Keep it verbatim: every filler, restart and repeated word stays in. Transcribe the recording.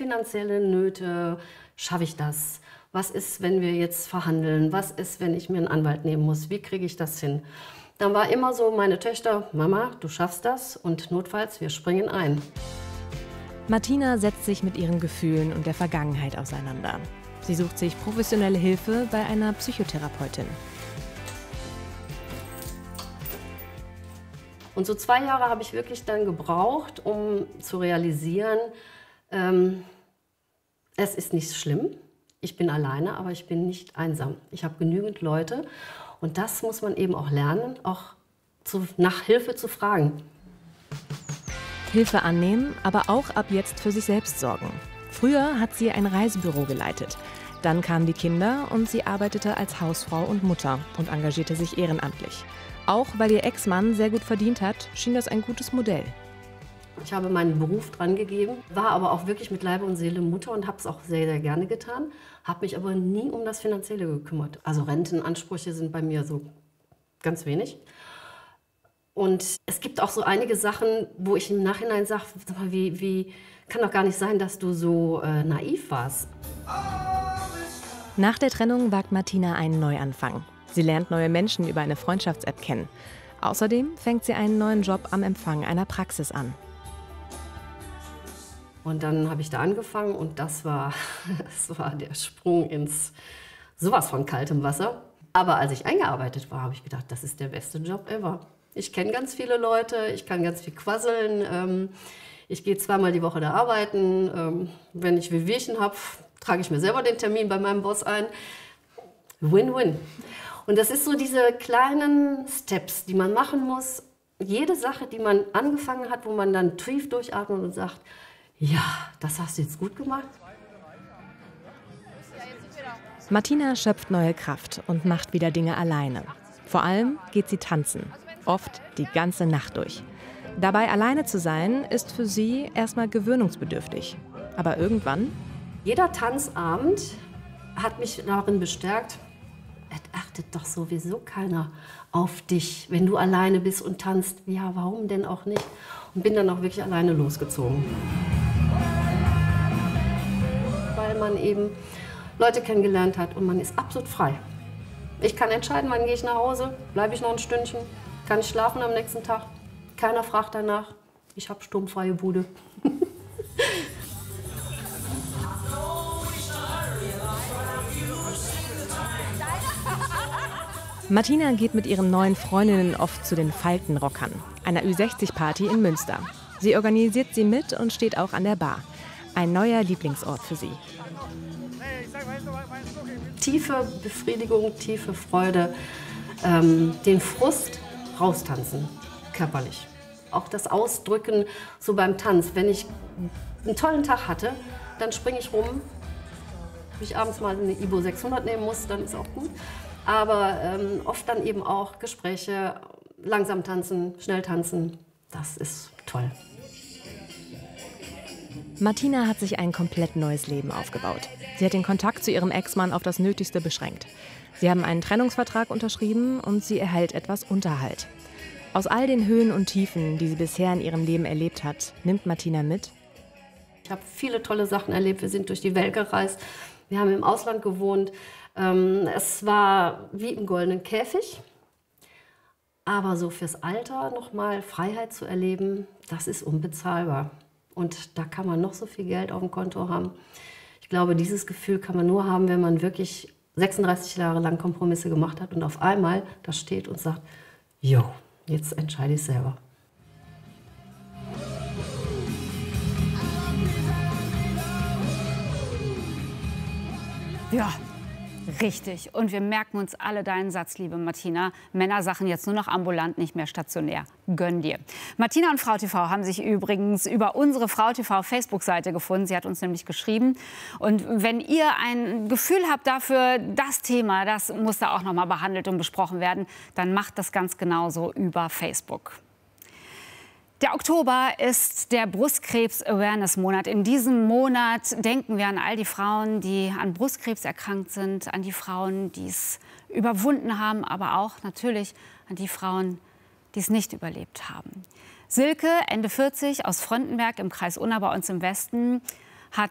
finanzielle Nöte, schaffe ich das? Was ist, wenn wir jetzt verhandeln? Was ist, wenn ich mir einen Anwalt nehmen muss? Wie kriege ich das hin? Dann war immer so meine Töchter, Mama, du schaffst das und notfalls, wir springen ein. Martina setzt sich mit ihren Gefühlen und der Vergangenheit auseinander. Sie sucht sich professionelle Hilfe bei einer Psychotherapeutin. Und so zwei Jahre habe ich wirklich dann gebraucht, um zu realisieren, ähm, es ist nicht schlimm. Ich bin alleine, aber ich bin nicht einsam. Ich habe genügend Leute und das muss man eben auch lernen, auch zu, nach Hilfe zu fragen. Hilfe annehmen, aber auch ab jetzt für sich selbst sorgen. Früher hat sie ein Reisebüro geleitet. Dann kamen die Kinder und sie arbeitete als Hausfrau und Mutter und engagierte sich ehrenamtlich. Auch weil ihr Ex-Mann sehr gut verdient hat, schien das ein gutes Modell. Ich habe meinen Beruf dran gegeben, war aber auch wirklich mit Leib und Seele Mutter und habe es auch sehr, sehr gerne getan, habe mich aber nie um das Finanzielle gekümmert. Also Rentenansprüche sind bei mir so ganz wenig. Und es gibt auch so einige Sachen, wo ich im Nachhinein sage, wie, wie kann doch gar nicht sein, dass du so äh, naiv warst. Nach der Trennung wagt Martina einen Neuanfang. Sie lernt neue Menschen über eine Freundschafts-App kennen. Außerdem fängt sie einen neuen Job am Empfang einer Praxis an. Und dann habe ich da angefangen und das war, das war der Sprung ins sowas von kaltem Wasser. Aber als ich eingearbeitet war, habe ich gedacht, das ist der beste Job ever. Ich kenne ganz viele Leute, ich kann ganz viel quasseln. Ähm, ich gehe zweimal die Woche da arbeiten. Ähm, wenn ich Wehwehchen habe, trage ich mir selber den Termin bei meinem Boss ein. Win-win. Und das ist so diese kleinen Steps, die man machen muss. Jede Sache, die man angefangen hat, wo man dann tief durchatmet und sagt, ja, das hast du jetzt gut gemacht. Martina schöpft neue Kraft und macht wieder Dinge alleine. Vor allem geht sie tanzen, oft die ganze Nacht durch. Dabei alleine zu sein, ist für sie erstmal gewöhnungsbedürftig. Aber irgendwann? Jeder Tanzabend hat mich darin bestärkt, es achtet doch sowieso keiner auf dich, wenn du alleine bist und tanzt. Ja, warum denn auch nicht? Und bin dann auch wirklich alleine losgezogen. Weil man eben Leute kennengelernt hat und man ist absolut frei. Ich kann entscheiden, wann gehe ich nach Hause, bleibe ich noch ein Stündchen, kann ich schlafen am nächsten Tag. Keiner fragt danach. Ich habe sturmfreie Bude. Martina geht mit ihren neuen Freundinnen oft zu den Faltenrockern, einer Ü sechzig Party in Münster. Sie organisiert sie mit und steht auch an der Bar. Ein neuer Lieblingsort für sie. Tiefe Befriedigung, tiefe Freude, ähm, den Frust raustanzen, körperlich. Auch das Ausdrücken so beim Tanz. Wenn ich einen tollen Tag hatte, dann springe ich rum. Wenn ich abends mal eine Ibo sechshundert nehmen muss, dann ist auch gut. Aber ähm, oft dann eben auch Gespräche, langsam tanzen, schnell tanzen, das ist toll. Martina hat sich ein komplett neues Leben aufgebaut. Sie hat den Kontakt zu ihrem Ex-Mann auf das Nötigste beschränkt. Sie haben einen Trennungsvertrag unterschrieben und sie erhält etwas Unterhalt. Aus all den Höhen und Tiefen, die sie bisher in ihrem Leben erlebt hat, nimmt Martina mit: Ich habe viele tolle Sachen erlebt. Wir sind durch die Welt gereist. Wir haben im Ausland gewohnt. Es war wie im goldenen Käfig. Aber so fürs Alter nochmal Freiheit zu erleben, das ist unbezahlbar. Und da kann man noch so viel Geld auf dem Konto haben. Ich glaube, dieses Gefühl kann man nur haben, wenn man wirklich sechsunddreißig Jahre lang Kompromisse gemacht hat und auf einmal da steht und sagt, jo, jetzt entscheide ich selber. Ja, richtig. Und wir merken uns alle deinen Satz, liebe Martina. Männersachen jetzt nur noch ambulant, nicht mehr stationär. Gönn dir. Martina und Frau T V haben sich übrigens über unsere Frau T V Facebook-Seite gefunden. Sie hat uns nämlich geschrieben. Und wenn ihr ein Gefühl habt dafür, das Thema, das muss da auch noch mal behandelt und besprochen werden, dann macht das ganz genauso über Facebook. Der Oktober ist der Brustkrebs-Awareness-Monat. In diesem Monat denken wir an all die Frauen, die an Brustkrebs erkrankt sind, an die Frauen, die es überwunden haben, aber auch natürlich an die Frauen, die es nicht überlebt haben. Silke, Ende vierzig, aus Frontenberg im Kreis Unna bei uns im Westen,